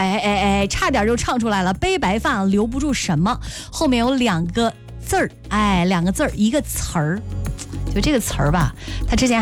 差点就唱出来了。背白发留不住什么，后面有两个字儿，一个词儿。就这个词儿吧，他之前